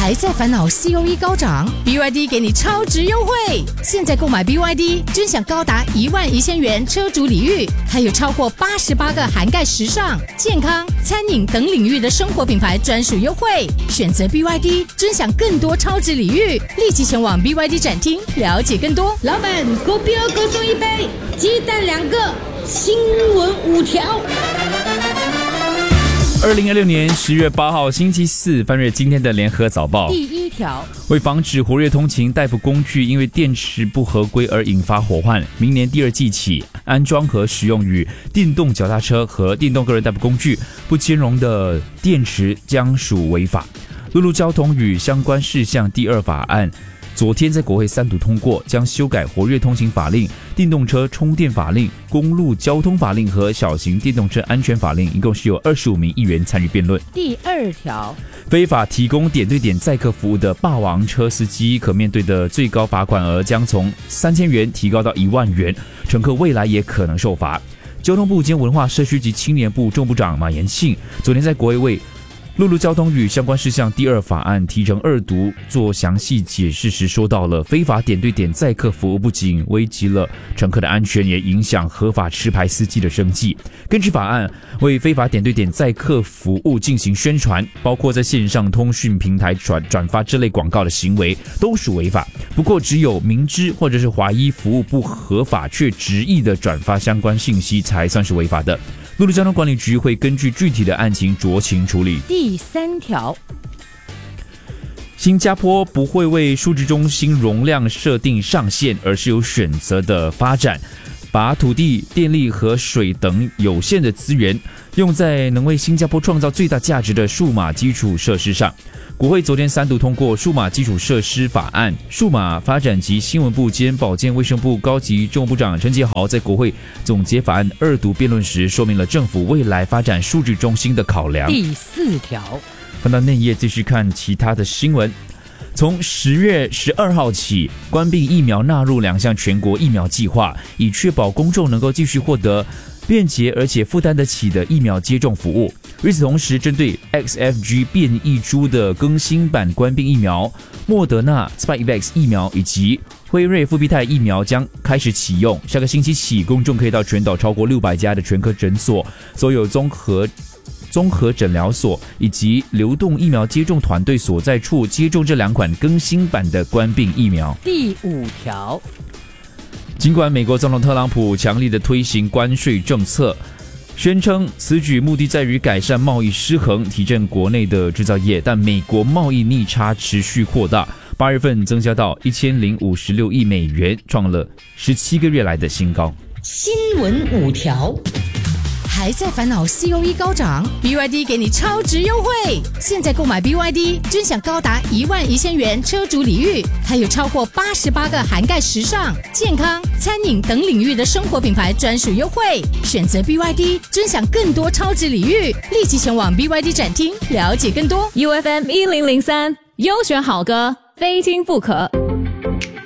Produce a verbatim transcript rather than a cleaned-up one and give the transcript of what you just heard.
还在烦恼 C O E 高涨 ？B Y D 给你超值优惠！现在购买 B Y D， 尊享高达一万一千元车主礼遇，还有超过八十八个涵盖时尚、健康、餐饮等领域的生活品牌专属优惠。选择 B Y D， 尊享更多超值礼遇，立即前往 B Y D 展厅了解更多。 老板，狗比二哥送一杯，鸡蛋两个，新闻五条。 二零二六年十月八号星期四，翻阅今天的联合早报。 第一条， 为防止活跃通勤代步工具因为电池不合规而引发火患，明年第二季起，安装和使用与电动脚踏车和电动个人代步工具不兼容的电池将属违法。陆路交通与相关事项第二法案昨天在国会三读通过，将修改活跃通行法令、电动车充电法令、公路交通法令和小型电动车安全法令，一共是有二十五名议员参与辩论。 第二条， 非法提供点对点载客服务的霸王车司机可面对的最高罚款额将从三千元提高到一万元，乘客未来也可能受罚。交通部兼文化社区及青年部众部长马延庆昨天在国会为陆路交通与相关事项第二法案提成二读做详细解释时说到了，非法点对点载客服务不仅危及了乘客的安全，也影响合法持牌司机的生计。根据法案，为非法点对点载客服务进行宣传，包括在线上通讯平台转转发这类广告的行为都属违法。不过只有明知或者是怀疑服务不合法却执意的转发相关信息才算是违法的。陆路交通管理局会根据具体的案情酌情处理。 第三条， 新加坡不会为数据中心容量设定上限，而是有选择的发展，把土地、电力和水等有限的资源用在能为新加坡创造最大价值的数码基础设施上。国会昨天三读通过数码基础设施法案，数码发展及新闻部兼保健卫生部高级政务部长陈杰豪在国会总结法案二读辩论时，说明了政府未来发展数据中心的考量。 第四条， 翻到内页继续看其他的新闻。从十月十二号起，官病疫苗纳入两项全国疫苗计划，以确保公众能够继续获得便捷而且负担得起的疫苗接种服务。与此同时，针对 X F G 变异株的更新版官病疫苗、莫德纳 Spikevax 疫苗以及辉瑞复必泰疫苗将开始启用。下个星期起，公众可以到全岛超过六百家的全科诊所、所有综合综合诊疗所以及流动疫苗接种团队所在处接种这两款更新版的冠病疫苗。 第五条， 尽管美国总统特朗普强力的推行关税政策，宣称此举目的在于改善贸易失衡，提振国内的制造业，但美国贸易逆差持续扩大，八月份增加到一千零五十六亿美元，创了十七个月来的新高。 新闻五条。 还在烦恼 C O E 高涨 ？B Y D 给你超值优惠！现在购买 B Y D， 尊享高达一万一千元车主礼遇，还有超过八十八个涵盖时尚、健康、餐饮等领域的生活品牌专属优惠。选择 B Y D， 尊享更多超值礼遇，立即前往 B Y D 展厅了解更多。 U F M 一零零三优选好歌，非听不可。